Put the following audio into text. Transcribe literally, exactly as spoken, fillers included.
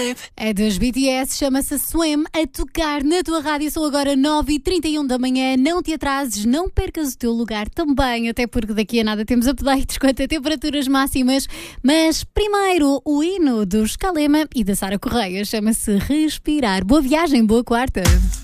É dos B T S, chama-se Swim, a tocar na tua rádio. São agora nove e trinta e um da manhã. Não te atrases, não percas o teu lugar também, até porque daqui a nada temos updates quanto a temperaturas máximas. Mas primeiro, o hino dos Kalema e da Sara Correia chama-se Respirar. Boa viagem, boa quarta.